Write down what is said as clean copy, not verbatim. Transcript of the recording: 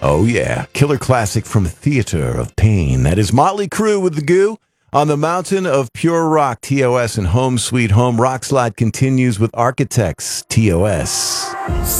Oh, yeah. Killer classic from Theater of Pain. That is Motley Crue with The Goo. On the mountain of pure rock, TOS and Home Sweet Home. Rock Slide continues with Architects, TOS.